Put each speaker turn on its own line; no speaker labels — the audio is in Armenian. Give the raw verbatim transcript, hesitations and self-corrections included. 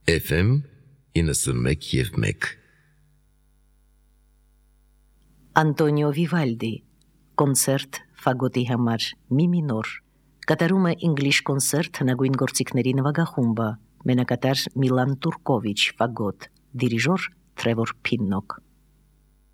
Էֆ էմ իննսունմեկ և մեկ
Անտոնիո Վիվալդի կոնցերտ ֆագոտի համար մի մինոր կատարում է English Concert հնագույն գործիքների նվագախումբը, մենակատար Միլան Տուրկովիչ ֆագոտ, դիրիժոր Թրևոր Փիննոկ։